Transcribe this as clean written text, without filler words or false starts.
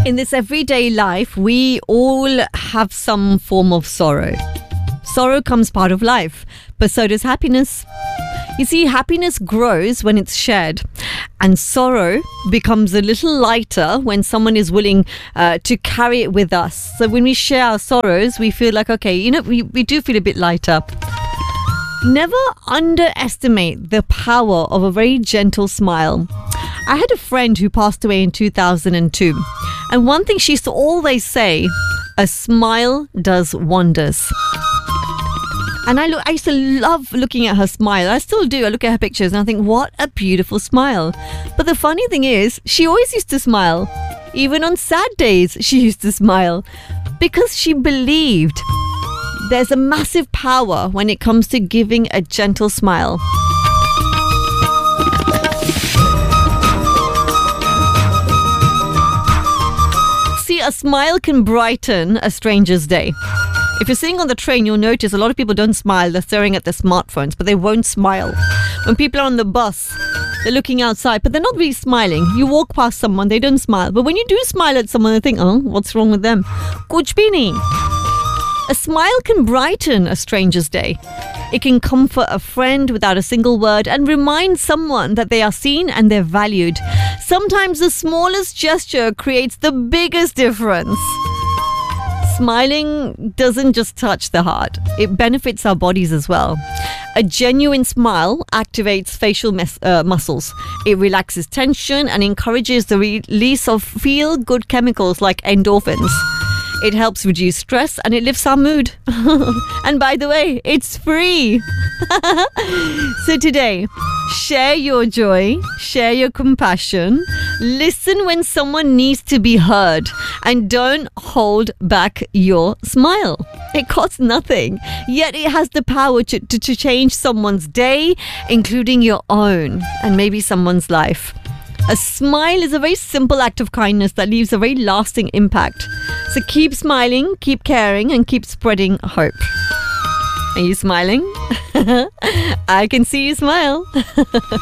In this everyday life, we all have some form of sorrow. Sorrow comes part of life, but so does happiness. You see, happiness grows when it's shared, and sorrow becomes a little lighter when someone is willing to carry it with us. So when we share our sorrows, we feel like, okay, we do feel a bit lighter. Never underestimate the power of a very gentle smile. I had a friend who passed away in 2002, and one thing she used to always say, a smile does wonders. And I used to love looking at her smile. I still do. I look at her pictures and I think, what a beautiful smile. But the funny thing is, she always used to smile. Even on sad days, she used to smile. Because she believed there's a massive power when it comes to giving a gentle smile. See, a smile can brighten a stranger's day. If you're sitting on the train, you'll notice a lot of people don't smile. They're staring at their smartphones, but they won't smile. When people are on the bus, they're looking outside, but they're not really smiling. You walk past someone, they don't smile. But when you do smile at someone, they think, oh, what's wrong with them? Kuch bhi nahi. A smile can brighten a stranger's day. It can comfort a friend without a single word and remind someone that they are seen and they're valued. Sometimes the smallest gesture creates the biggest difference. Smiling doesn't just touch the heart, it benefits our bodies as well. A genuine smile activates facial muscles. It relaxes tension and encourages the release of feel-good chemicals like endorphins. It helps reduce stress and it lifts our mood. And by the way, it's free. So today, share your joy, share your compassion, listen when someone needs to be heard, and don't hold back your smile. It costs nothing, yet it has the power to change someone's day, including your own, and maybe someone's life. A smile is a very simple act of kindness that leaves a very lasting impact. So keep smiling, keep caring, and keep spreading hope. Are you smiling? I can see you smile.